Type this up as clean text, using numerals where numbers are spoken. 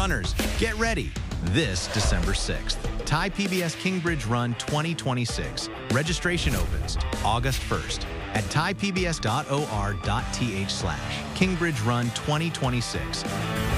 Runners, get ready this December 6th. Thai PBS Kingbridge Run 2026. Registration opens August 1st at thaipbs.or.th/Kingbridge Run 2026.